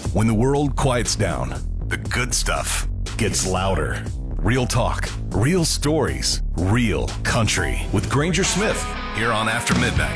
When the world quiets down, the good stuff gets louder. Real talk, real stories, real country. With Granger Smith, here on After Midnight.